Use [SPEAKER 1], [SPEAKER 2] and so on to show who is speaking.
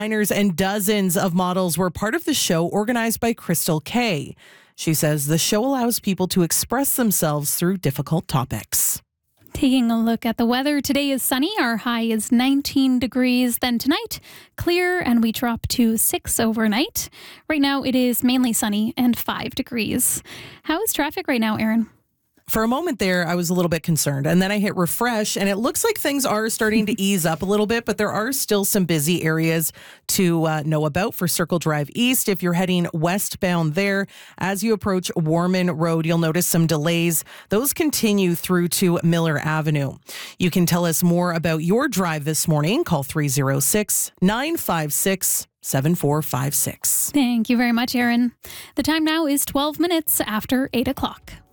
[SPEAKER 1] Designers and dozens of models were part of the show organized by Crystal Kay. She says the show allows people to express themselves through difficult topics.
[SPEAKER 2] Taking a look at the weather, today is sunny. Our high is 19 degrees. Then tonight, clear, and we drop to 6 overnight. Right now, it is mainly sunny and 5 degrees. How is traffic right now, Aaron?
[SPEAKER 1] For a moment there, I was a little bit concerned, and then I hit refresh, and it looks like things are starting to ease up a little bit, but there are still some busy areas to know about for Circle Drive East. If you're heading westbound there, as you approach Warman Road, you'll notice some delays. Those continue through to Miller Avenue. You can tell us more about your drive this morning. Call 306-956-7456.
[SPEAKER 2] Thank you very much, Aaron. The time now is 12 minutes after 8 o'clock.